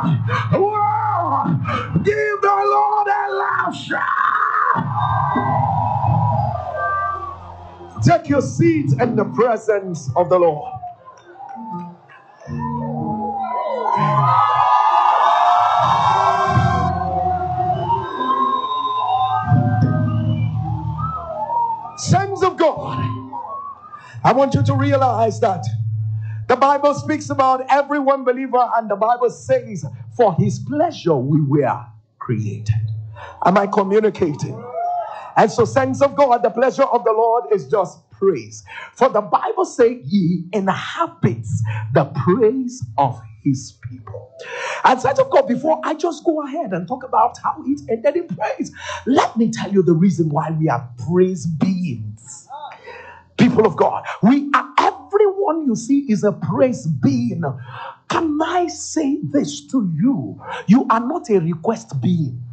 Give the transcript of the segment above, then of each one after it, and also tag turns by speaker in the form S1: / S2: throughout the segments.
S1: Whoa! Give the Lord a loud shout. Take your seat in the presence of the Lord. Sons of God, I want you to realize that the Bible speaks about every one believer, and the Bible says, for his pleasure we were created. Am I communicating? And so, saints of God, the pleasure of the Lord is just praise. For the Bible says he inhabits the praise of his people. And saints of God, before I just go ahead and talk about how it ended in praise, let me tell you the reason why we are praise beings. People of God, we are, everyone you see is a praise being. Can I say this to you? You are not a request being.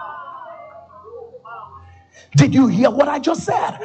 S1: Did you hear what I just said?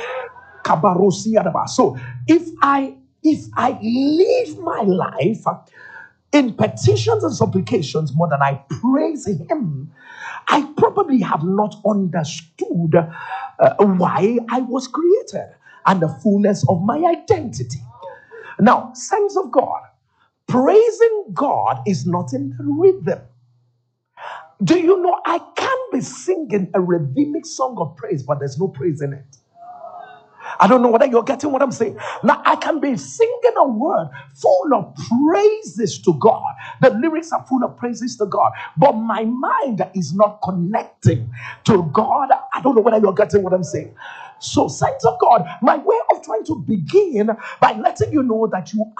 S1: So if I live my life in petitions and supplications more than I praise him, I probably have not understood why I was created and the fullness of my identity. Now, saints of God, praising God is not in the rhythm. Do you know I can be singing a rhythmic song of praise, but there's no praise in it? I don't know whether you're getting what I'm saying. Now, I can be singing a word full of praises to God. The lyrics are full of praises to God, but my mind is not connecting to God. I don't know whether you're getting what I'm saying. So, saints of God, my way of trying to begin by letting you know that you